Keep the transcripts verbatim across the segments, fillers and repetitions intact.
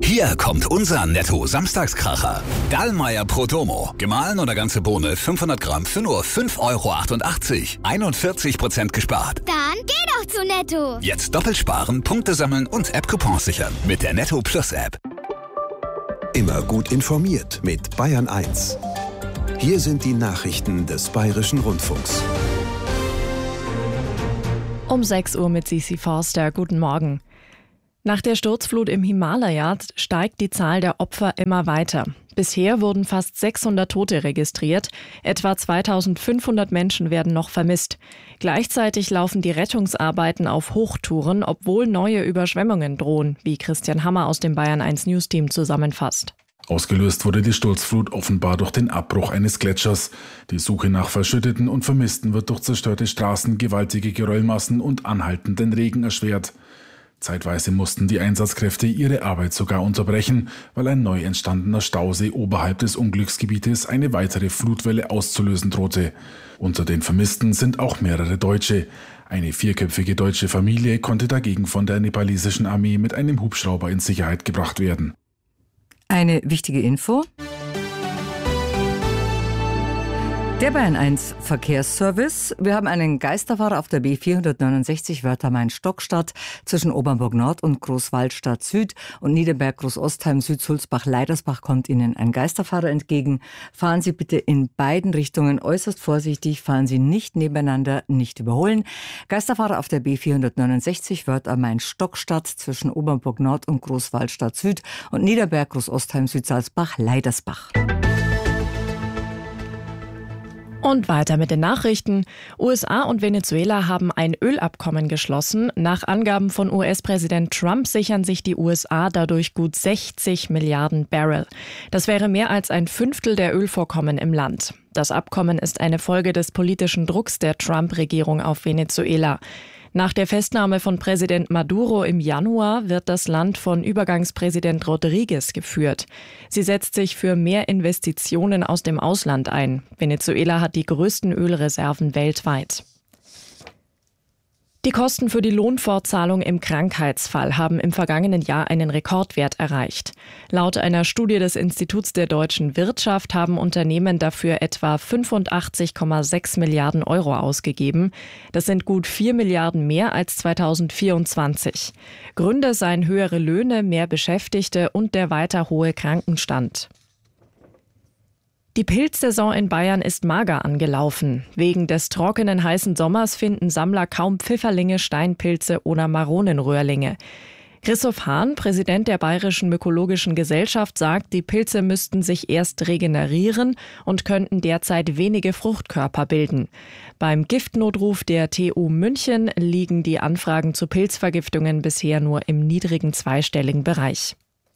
Hier kommt unser Netto-Samstagskracher. Dallmayr Prodomo. Gemahlen oder ganze Bohne fünfhundert Gramm für nur fünf Euro achtundachtzig. einundvierzig Prozent gespart. Dann geh doch zu Netto. Jetzt doppelt sparen, Punkte sammeln und App-Coupons sichern. Mit der Netto Plus App. Immer gut informiert mit Bayern eins. Hier sind die Nachrichten des Bayerischen Rundfunks. Um sechs Uhr mit Sisi Forster. Guten Morgen. Nach der Sturzflut im Himalaya steigt die Zahl der Opfer immer weiter. Bisher wurden fast sechshundert Tote registriert. Etwa zweitausendfünfhundert Menschen werden noch vermisst. Gleichzeitig laufen die Rettungsarbeiten auf Hochtouren, obwohl neue Überschwemmungen drohen, wie Christian Hammer aus dem Bayern eins News Team zusammenfasst. Ausgelöst wurde die Sturzflut offenbar durch den Abbruch eines Gletschers. Die Suche nach Verschütteten und Vermissten wird durch zerstörte Straßen, gewaltige Geröllmassen und anhaltenden Regen erschwert. Zeitweise mussten die Einsatzkräfte ihre Arbeit sogar unterbrechen, weil ein neu entstandener Stausee oberhalb des Unglücksgebietes eine weitere Flutwelle auszulösen drohte. Unter den Vermissten sind auch mehrere Deutsche. Eine vierköpfige deutsche Familie konnte dagegen von der nepalesischen Armee mit einem Hubschrauber in Sicherheit gebracht werden. Eine wichtige Info. Der Bayern eins Verkehrsservice. Wir haben einen Geisterfahrer auf der B vierhundertneunundsechzig Wörther-Main-Stockstadt zwischen Obernburg Nord und Großwaldstadt Süd und Niederberg Großostheim Süd Sulzbach Leidersbach kommt Ihnen ein Geisterfahrer entgegen. Fahren Sie bitte in beiden Richtungen äußerst vorsichtig, fahren Sie nicht nebeneinander, nicht überholen. Geisterfahrer auf der B vierhundertneunundsechzig Wörther-Main-Stockstadt zwischen Obernburg Nord und Großwaldstadt Süd und Niederberg Großostheim Süd Salzbach Leidersbach. Und weiter mit den Nachrichten. U S A und Venezuela haben ein Ölabkommen geschlossen. Nach Angaben von U S-Präsident Trump sichern sich die U S A dadurch gut sechzig Milliarden Barrel. Das wäre mehr als ein Fünftel der Ölvorkommen im Land. Das Abkommen ist eine Folge des politischen Drucks der Trump-Regierung auf Venezuela. Nach der Festnahme von Präsident Maduro im Januar wird das Land von Übergangspräsident Rodriguez geführt. Sie setzt sich für mehr Investitionen aus dem Ausland ein. Venezuela hat die größten Ölreserven weltweit. Die Kosten für die Lohnfortzahlung im Krankheitsfall haben im vergangenen Jahr einen Rekordwert erreicht. Laut einer Studie des Instituts der deutschen Wirtschaft haben Unternehmen dafür etwa fünfundachtzig Komma sechs Milliarden Euro ausgegeben. Das sind gut vier Milliarden mehr als zweitausendvierundzwanzig. Gründe seien höhere Löhne, mehr Beschäftigte und der weiter hohe Krankenstand. Die Pilzsaison in Bayern ist mager angelaufen. Wegen des trockenen, heißen Sommers finden Sammler kaum Pfifferlinge, Steinpilze oder Maronenröhrlinge. Christoph Hahn, Präsident der Bayerischen Mykologischen Gesellschaft, sagt, die Pilze müssten sich erst regenerieren und könnten derzeit wenige Fruchtkörper bilden. Beim Giftnotruf der T U München liegen die Anfragen zu Pilzvergiftungen bisher nur im niedrigen zweistelligen Bereich.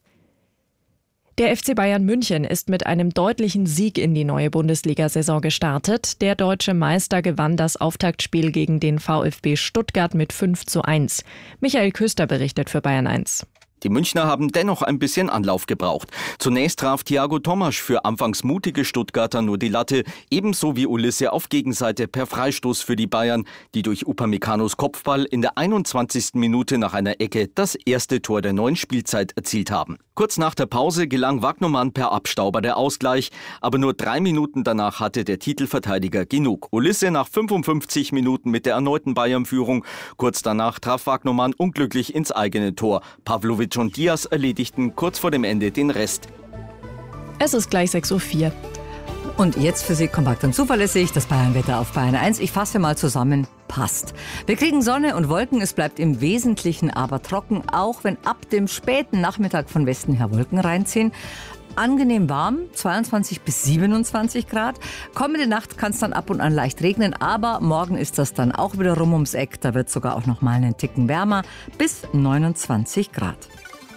Der F C Bayern München ist mit einem deutlichen Sieg in die neue Bundesliga-Saison gestartet. Der deutsche Meister gewann das Auftaktspiel gegen den VfB Stuttgart mit fünf zu eins. Michael Küster berichtet für Bayern eins. Die Münchner haben dennoch ein bisschen Anlauf gebraucht. Zunächst traf Thiago Tomasch für anfangs mutige Stuttgarter nur die Latte, ebenso wie Ulisse auf Gegenseite per Freistoß für die Bayern, die durch Upamecano's Kopfball in der einundzwanzigsten Minute nach einer Ecke das erste Tor der neuen Spielzeit erzielt haben. Kurz nach der Pause gelang Wagnermann per Abstauber der Ausgleich, aber nur drei Minuten danach hatte der Titelverteidiger genug. Ulisse nach fünfundfünfzig Minuten mit der erneuten Bayern-Führung. Kurz danach traf Wagnermann unglücklich ins eigene Tor. Pavlovic und Diaz erledigten kurz vor dem Ende den Rest. Es ist gleich sechs Uhr vier. Und jetzt für Sie kompakt und zuverlässig das Bayernwetter auf Bayern eins. Ich fasse mal zusammen. Passt. Wir kriegen Sonne und Wolken, es bleibt im Wesentlichen aber trocken, auch wenn ab dem späten Nachmittag von Westen her Wolken reinziehen. Angenehm warm, zweiundzwanzig bis siebenundzwanzig Grad. Kommende Nacht kann es dann ab und an leicht regnen, aber morgen ist das dann auch wieder rum ums Eck. Da wird es sogar auch noch mal einen Ticken wärmer, bis neunundzwanzig Grad.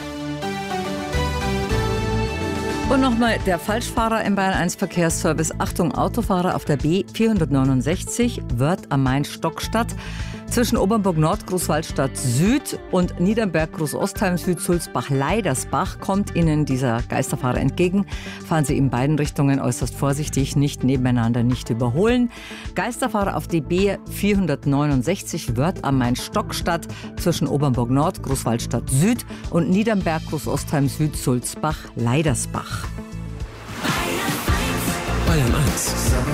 Und nochmal der Falschfahrer im Bayern eins Verkehrsservice. Achtung, Autofahrer auf der B vierhundertneunundsechzig Wörth am Main Stockstadt. Zwischen Obernburg-Nord, Großwallstadt Süd und Niedernberg, Großostheim Süd, Sulzbach, Leidersbach kommt Ihnen dieser Geisterfahrer entgegen. Fahren Sie in beiden Richtungen äußerst vorsichtig, nicht nebeneinander, nicht überholen. Geisterfahrer auf die B vierhundertneunundsechzig Wörth am Main-Stockstadt zwischen Obernburg-Nord, Großwallstadt Süd und Niedernberg, Großostheim Süd, Sulzbach, Leidersbach. Bayern eins.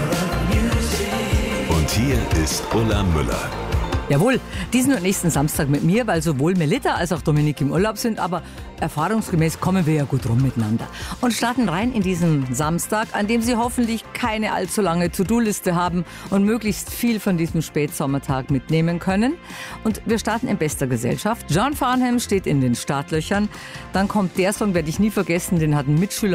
Und hier ist Ulla Müller. Jawohl, diesen und nächsten Samstag mit mir, weil sowohl Melitta als auch Dominik im Urlaub sind, aber erfahrungsgemäß kommen wir ja gut rum miteinander. Und starten rein in diesen Samstag, an dem Sie hoffentlich keine allzu lange To-Do-Liste haben und möglichst viel von diesem Spätsommertag mitnehmen können. Und wir starten in bester Gesellschaft. John Farnham steht in den Startlöchern. Dann kommt der Song, werde ich nie vergessen, den hat ein Mitschüler